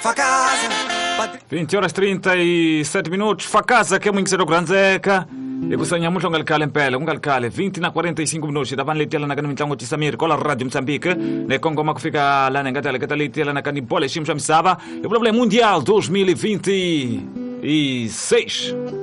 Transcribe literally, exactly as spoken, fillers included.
fa casa. vinte horas trinta e sete minutos. Fa casa que é muito cedo granzeca. E kusanya mutlo ngalikale mpela ungalikale vinte na quarenta e cinco minutos da vanletela na mitlango tisamiri kola radio Moçambique ne Congo makufika la ngatala katalitela na kanibole shimsha msaba e problema mundial dois mil e vinte e seis.